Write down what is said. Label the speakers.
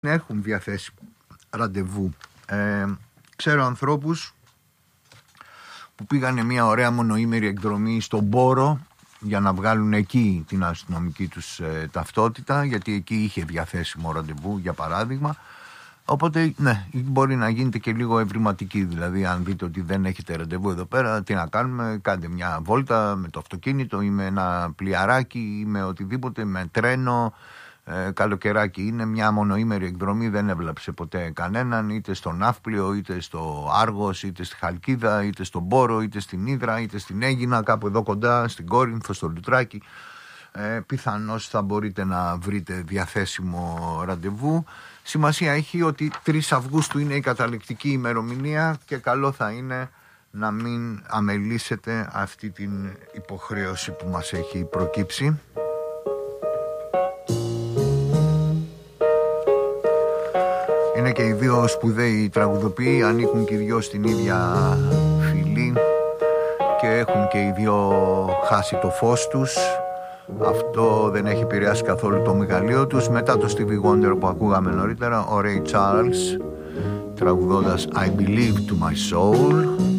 Speaker 1: έχουν διαθέσει ραντεβού. Ξέρω ανθρώπους που πήγανε μια ωραία μονοήμερη εκδρομή στον Πόρο για να βγάλουν εκεί την αστυνομική τους ταυτότητα, γιατί εκεί είχε διαθέσιμο ραντεβού, για παράδειγμα. Οπότε ναι, μπορεί να γίνετε και λίγο ευρηματικοί. Δηλαδή, αν δείτε ότι δεν έχετε ραντεβού εδώ πέρα, τι να κάνουμε, κάντε μια βόλτα με το αυτοκίνητο ή με ένα πλοιαράκι ή με οτιδήποτε, με τρένο. Καλοκαιράκι είναι, μια μονοήμερη εκδρομή, δεν έβλαψε ποτέ κανέναν, είτε στο Ναύπλιο, είτε στο Άργος, είτε στη Χαλκίδα, είτε στον Πόρο, είτε στην Ύδρα, είτε στην Αίγινα, κάπου εδώ κοντά, στην Κόρινθο, στο Λουτράκι. Πιθανώς θα μπορείτε να βρείτε διαθέσιμο ραντεβού. Σημασία έχει ότι 3 Αυγούστου είναι η καταληκτική ημερομηνία και καλό θα είναι να μην αμελήσετε αυτή την υποχρέωση που μας έχει προκύψει. Είναι και οι δύο σπουδαίοι τραγουδοποιοί, ανήκουν και οι δυο στην ίδια φυλή και έχουν και οι δυο χάσει το φως τους. Αυτό δεν έχει επηρεάσει καθόλου το μεγαλείο τους. Μετά το Stevie Wonder που ακούγαμε νωρίτερα, ο Ray Charles τραγουδώντας I Believe to My Soul.